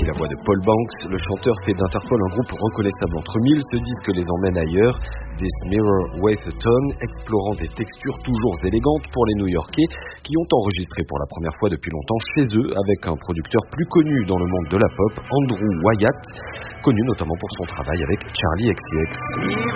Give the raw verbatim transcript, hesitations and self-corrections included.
la voix de Paul Banks, le chanteur fait d'Interpol un groupe reconnaissable entre mille. Ce disque les emmène ailleurs. This Mirror Weighs a Ton, explorant des textures toujours élégantes pour les New-Yorkais qui ont enregistré pour la première fois depuis longtemps chez eux avec un producteur plus connu dans le monde de la pop, Andrew Wyatt, connu notamment pour son travail avec Charlie X C X.